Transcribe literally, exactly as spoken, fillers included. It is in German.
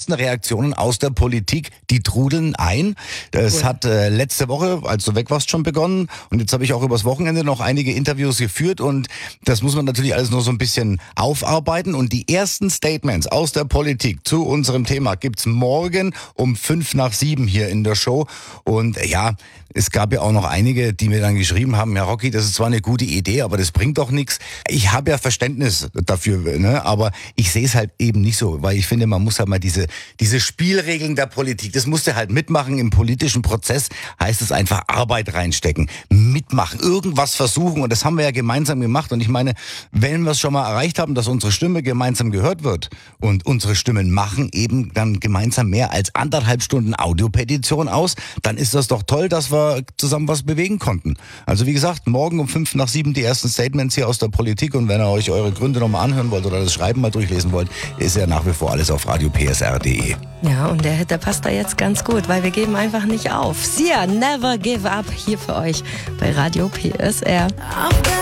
ersten Reaktionen aus der Politik, die trudeln ein. Das Ja. hat äh, letzte Woche, als du weg warst, schon begonnen. Und jetzt habe ich auch übers Wochenende noch einige Interviews geführt. Und das muss man natürlich alles nur so ein bisschen aufarbeiten. Und die ersten Statements aus der Politik zu unserem Thema gibt's morgen um fünf nach sieben hier in der Show. Und äh, ja, es gab ja auch noch einige, die mir dann geschrieben haben, ja Rocky, das ist zwar eine gute Idee, aber das bringt doch nichts. Ich habe ja Verständnis dafür, ne? Aber ich sehe es halt eben nicht so, weil ich finde, man muss halt mal diese diese Spielregeln der Politik, das musst du halt mitmachen im politischen Prozess, heißt es einfach Arbeit reinstecken, mitmachen, irgendwas versuchen und das haben wir ja gemeinsam gemacht und ich meine, wenn wir es schon mal erreicht haben, dass unsere Stimme gemeinsam gehört wird und unsere Stimmen machen eben dann gemeinsam mehr als anderthalb Stunden Audiopetition aus, dann ist das doch toll, dass wir zusammen was bewegen konnten. Also wie gesagt, morgen um fünf nach sieben die ersten Statements hier aus der Politik und wenn ihr euch eure Gründe nochmal anhören wollt oder das Schreiben mal durchlesen wollt, ist ja nach wie vor alles auf radio p s r punkt d e. Ja, und der, der passt da jetzt ganz gut, weil wir geben einfach nicht auf. Sia, Never Give Up, hier für euch bei Radio P S R.